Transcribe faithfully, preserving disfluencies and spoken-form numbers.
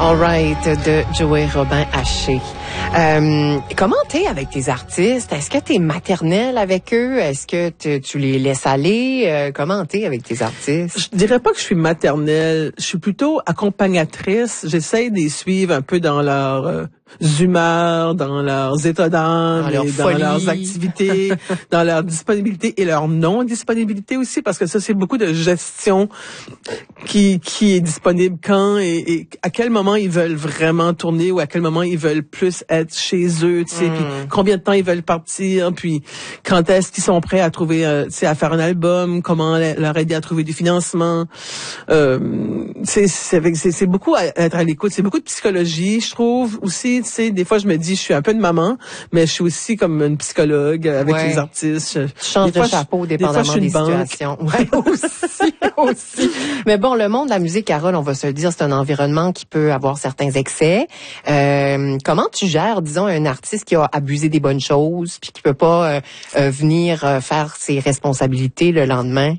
All right, de Joey Robin Haché. Euh, comment t'es avec tes artistes? Est-ce que t'es maternelle avec eux? Est-ce que tu, tu les laisses aller? Euh, comment t'es avec tes artistes? Je dirais pas que je suis maternelle. Je suis plutôt accompagnatrice. J'essaie de les suivre un peu dans leur euh, humeurs, dans leurs états d'âme, Dans leur et dans folie. leurs activités, dans leur disponibilité et leur non-disponibilité aussi, parce que ça, c'est beaucoup de gestion qui qui est disponible quand et, et à quel moment ils veulent vraiment tourner ou à quel moment ils veulent plus être chez eux, tu sais, Mm. puis combien de temps ils veulent partir, puis quand est-ce qu'ils sont prêts à trouver, euh, tu sais, à faire un album, comment leur aider à trouver du financement. Euh, c'est c'est c'est c'est beaucoup à être à l'écoute, c'est beaucoup de psychologie, je trouve aussi. Tu sais, des fois je me dis je suis un peu une maman, mais je suis aussi comme une psychologue avec Ouais. les artistes. Je, Tu changes des fois, de chapeau je, des fois, je dépendamment suis des une banque. situations. Ouais, aussi, aussi. Mais bon, le monde de la musique, Carole, on va se le dire, c'est un environnement qui peut avoir certains excès. Euh, comment tu gères, disons, un artiste qui a abusé des bonnes choses puis qui peut pas euh, euh, venir euh, faire ses responsabilités le lendemain?